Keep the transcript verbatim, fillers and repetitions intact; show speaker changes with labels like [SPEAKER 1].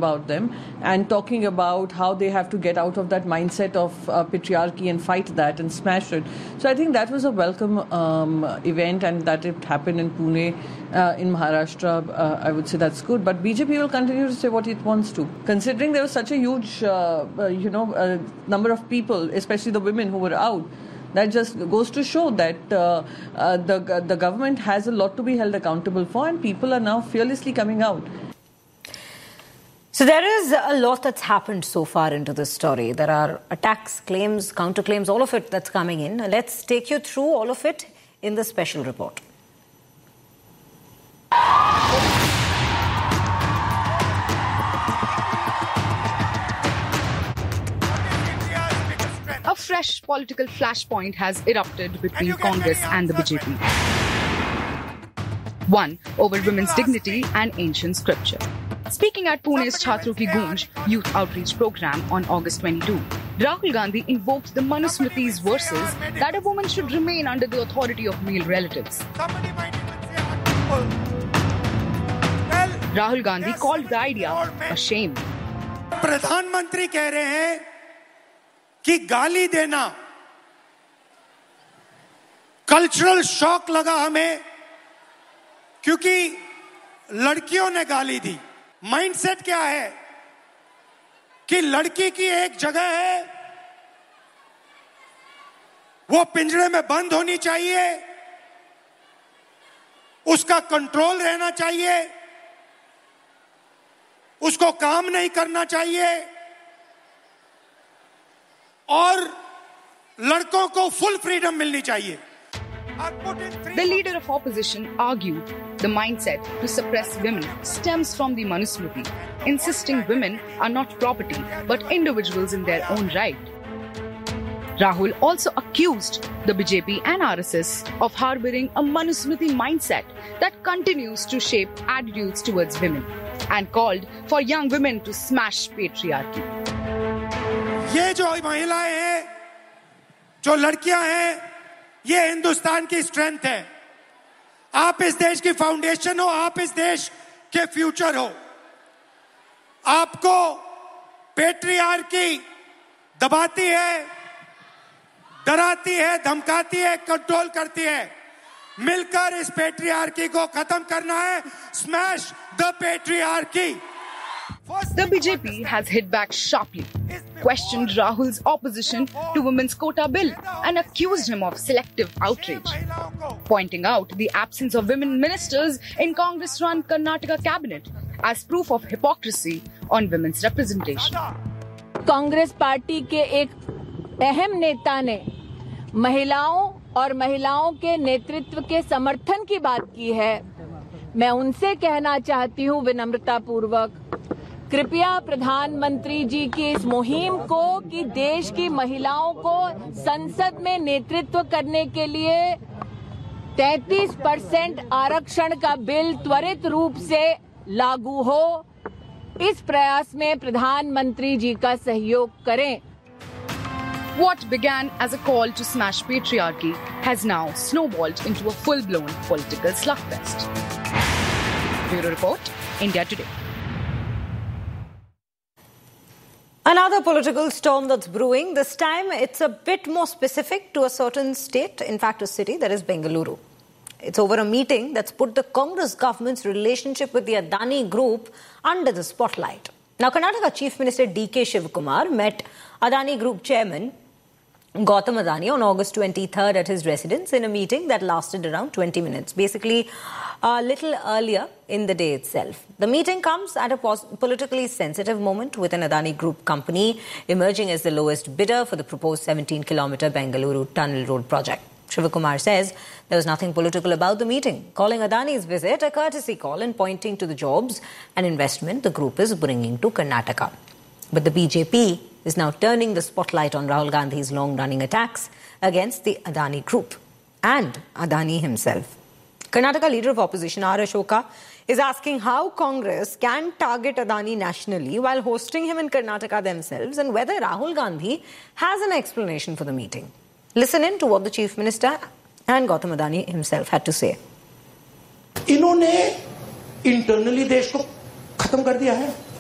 [SPEAKER 1] about them and talking about how they have to get out of that mindset of uh, patriarchy and fight that and smash it. So I think that was a welcome um, event, and that it happened in Pune, uh, in Maharashtra. Uh, I would say that's good. But B J P will continue to say what it wants to, considering there was such a huge, uh, uh, you know, uh, number of people, especially the women who were out. That just goes to show that uh, uh, the the government has a lot to be held accountable for, and people are now fearlessly coming out.
[SPEAKER 2] So there is a lot that's happened so far into this story. There are attacks, claims, counterclaims, all of it that's coming in. Let's take you through all of it in the special report.
[SPEAKER 3] A fresh political flashpoint has erupted between Congress and the B J P. One over women's dignity and ancient scripture. Speaking at Pune's Chhatro Ki Goonj youth outreach program on August twenty-second, Rahul Gandhi invoked the Manusmriti's verses that a woman should remain under the authority of male relatives. Rahul Gandhi called the idea a shame.
[SPEAKER 4] प्रधानमंत्री कह रहे हैं कि गाली देना cultural shock लगा हमें, क्योंकि लड़कियों ने गाली दी. माइंडसेट क्या है कि लड़की की एक जगह है, वो पिंजरे में बंद होनी चाहिए, उसका कंट्रोल रहना चाहिए, उसको काम नहीं करना चाहिए, और लड़कों को फुल फ्रीडम मिलनी चाहिए.
[SPEAKER 3] The leader of opposition argued the mindset to suppress women stems from the Manusmriti, insisting women are not property but individuals in their own right. Rahul also accused the B J P and R S S of harboring a Manusmriti mindset that continues to shape attitudes towards women, and called for young women to smash patriarchy.
[SPEAKER 4] ये जो महिलाएं हैं, जो लड़कियां हैं, ये हिंदुस्तान की strength है. आप इस देश की फाउंडेशन हो, आप इस देश के फ्यूचर हो. आपको पेट्रियार्की दबाती है, डराती है, धमकाती है, कंट्रोल करती है. मिलकर इस पेट्रियार्की को खत्म करना है. Smash the patriarchy.
[SPEAKER 3] The B J P has hit back sharply, questioned Rahul's opposition to Women's Quota Bill and accused him of selective outrage, pointing out the absence of women ministers in Congress-run Karnataka cabinet as proof of hypocrisy on women's representation.
[SPEAKER 5] Congress party के एक अहम नेता ने महिलाओं और महिलाओं के नेतृत्व के समर्थन की बात की है. मैं उनसे कहना चाहती हूं विनम्रता पूर्वक, कृपया प्रधानमंत्री जी की इस मुहिम को कि देश की महिलाओं को संसद में नेतृत्व करने के लिए तैंतीस परसेंट आरक्षण का बिल त्वरित रूप से लागू हो, इस प्रयास में प्रधानमंत्री जी का सहयोग करें.
[SPEAKER 3] What began as a call to smash patriarchy has now snowballed into a full-blown political slugfest. Bureau Report, India Today.
[SPEAKER 2] Another political storm that's brewing. This time it's a bit more specific to a certain state, in fact a city, that is Bengaluru. It's over a meeting that's put the Congress government's relationship with the Adani Group under the spotlight. Now, Karnataka Chief Minister D K Shivakumar met Adani Group Chairman Gautam Adani on August twenty-third at his residence in a meeting that lasted around twenty minutes, basically a little earlier in the day itself. The meeting comes at a politically sensitive moment, with an Adani Group company emerging as the lowest bidder for the proposed seventeen kilometre Bengaluru Tunnel Road project. Shivakumar says there was nothing political about the meeting, calling Adani's visit a courtesy call and pointing to the jobs and investment the group is bringing to Karnataka. But the B J P is now turning the spotlight on Rahul Gandhi's long-running attacks against the Adani Group and Adani himself. Karnataka Leader of Opposition R. Ashoka is asking how Congress can target Adani nationally while hosting him in Karnataka themselves, and whether Rahul Gandhi has an explanation for the meeting. Listen in to what the Chief Minister and Gautam Adani himself had to say.
[SPEAKER 6] इन्होंने internally देश को खत्म कर दिया है.